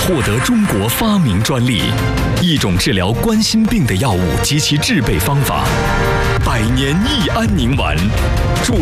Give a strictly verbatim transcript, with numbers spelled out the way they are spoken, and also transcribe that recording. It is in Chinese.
获得中国发明专利，一种治疗冠心病的药物及其制备方法——百年益安宁丸。